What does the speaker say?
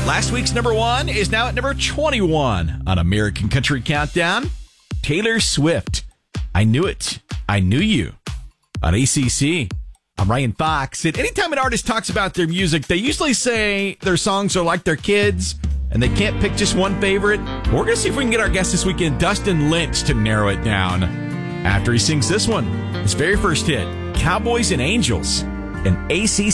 Last week's number one is now at number 21 on American Country Countdown. Taylor Swift, I Knew It, I Knew You on ACC. I'm Ryan Fox. And anytime an artist talks about their music, they usually say their songs are like their kids and they can't pick just one favorite. We're going to see if we can get our guest this weekend, Dustin Lynch, to narrow it down after he sings this one. His very first hit, Cowboys and Angels, an ACC